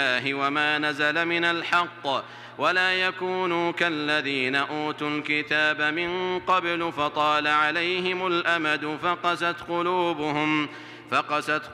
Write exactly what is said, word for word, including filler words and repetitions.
الله وما نزل من الحق ولا يكونوا كالذين أوتوا الكتاب من قبل فطال عليهم الأمد فقست قلوبهم فقست